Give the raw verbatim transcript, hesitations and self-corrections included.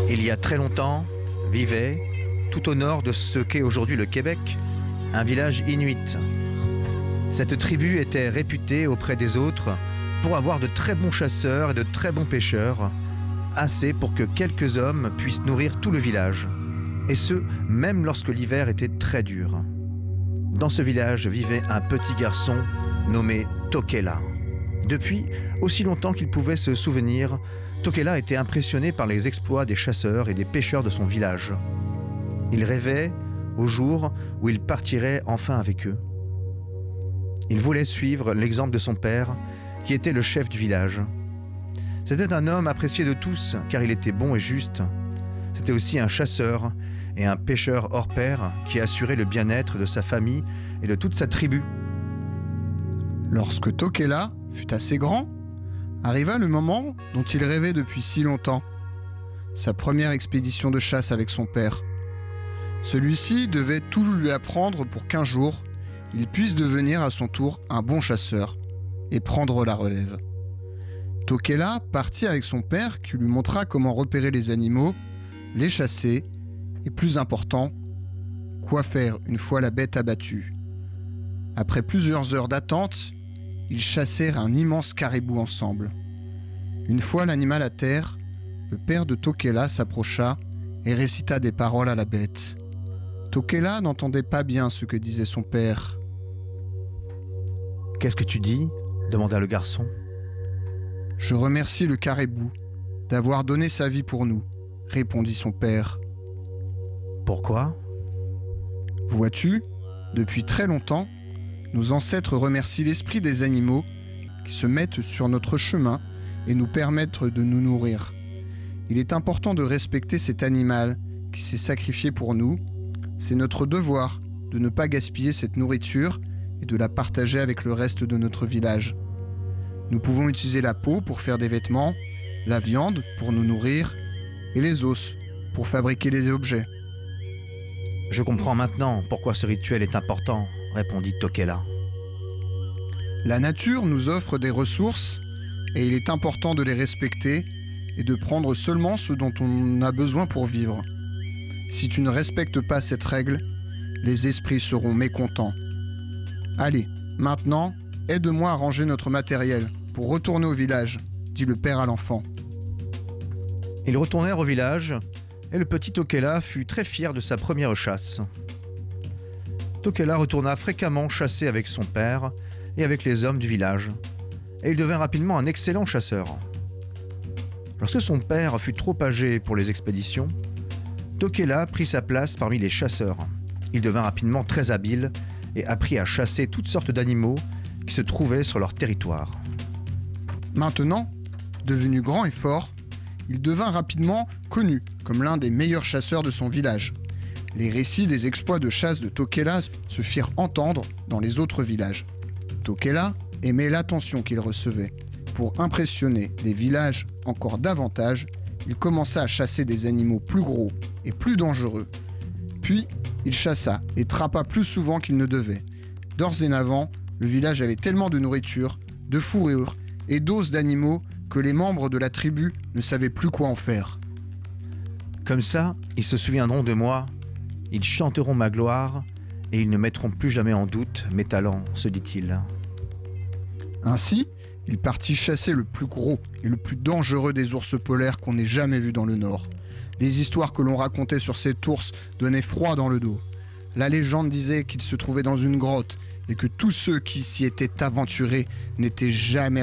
Il y a très longtemps, vivait, tout au nord de ce qu'est aujourd'hui le Québec, un village inuit. Cette tribu était réputée auprès des autres pour avoir de très bons chasseurs et de très bons pêcheurs, assez pour que quelques hommes puissent nourrir tout le village, et ce, même lorsque l'hiver était très dur. Dans ce village vivait un petit garçon nommé Tokela. Depuis aussi longtemps qu'il pouvait se souvenir, Tokela était impressionné par les exploits des chasseurs et des pêcheurs de son village. Il rêvait au jour où il partirait enfin avec eux. Il voulait suivre l'exemple de son père, qui était le chef du village. C'était un homme apprécié de tous, car il était bon et juste. C'était aussi un chasseur et un pêcheur hors pair qui assurait le bien-être de sa famille et de toute sa tribu. Lorsque Tokela fut assez grand, arriva le moment dont il rêvait depuis si longtemps, sa première expédition de chasse avec son père. Celui-ci devait tout lui apprendre pour qu'un jour, il puisse devenir à son tour un bon chasseur et prendre la relève. Tokela partit avec son père qui lui montra comment repérer les animaux, les chasser et, plus important, quoi faire une fois la bête abattue. Après plusieurs heures d'attente, ils chassèrent un immense caribou ensemble. Une fois l'animal à terre, le père de Tokela s'approcha et récita des paroles à la bête. Tokela n'entendait pas bien ce que disait son père. « Qu'est-ce que tu dis ?» demanda le garçon. « Je remercie le caribou d'avoir donné sa vie pour nous, » répondit son père. « Pourquoi ?»« Vois-tu, depuis très longtemps, nos ancêtres remercient l'esprit des animaux qui se mettent sur notre chemin et nous permettent de nous nourrir. Il est important de respecter cet animal qui s'est sacrifié pour nous. C'est notre devoir de ne pas gaspiller cette nourriture et de la partager avec le reste de notre village. Nous pouvons utiliser la peau pour faire des vêtements, la viande pour nous nourrir et les os pour fabriquer des objets. » « Je comprends maintenant pourquoi ce rituel est important, » répondit Tokela. « La nature nous offre des ressources et il est important de les respecter et de prendre seulement ce dont on a besoin pour vivre. Si tu ne respectes pas cette règle, les esprits seront mécontents. Allez, maintenant, aide-moi à ranger notre matériel pour retourner au village, » dit le père à l'enfant. Ils retournèrent au village et le petit Tokela fut très fier de sa première chasse. Tokela retourna fréquemment chasser avec son père et avec les hommes du village, et il devint rapidement un excellent chasseur. Lorsque son père fut trop âgé pour les expéditions, Tokela prit sa place parmi les chasseurs. Il devint rapidement très habile et apprit à chasser toutes sortes d'animaux qui se trouvaient sur leur territoire. Maintenant, devenu grand et fort, il devint rapidement connu comme l'un des meilleurs chasseurs de son village. Les récits des exploits de chasse de Tokela se firent entendre dans les autres villages. Tokela aimait l'attention qu'il recevait. Pour impressionner les villages encore davantage, il commença à chasser des animaux plus gros et plus dangereux. Puis, il chassa et trappa plus souvent qu'il ne devait. Dorénavant, le village avait tellement de nourriture, de fourrure et d'os d'animaux que les membres de la tribu ne savaient plus quoi en faire. Comme ça, ils se souviendront de moi, ils chanteront ma gloire et ils ne mettront plus jamais en doute mes talents, se dit-il. Ainsi, il partit chasser le plus gros et le plus dangereux des ours polaires qu'on ait jamais vus dans le Nord. Les histoires que l'on racontait sur cet ours donnaient froid dans le dos. La légende disait qu'il se trouvait dans une grotte et que tous ceux qui s'y étaient aventurés n'étaient jamais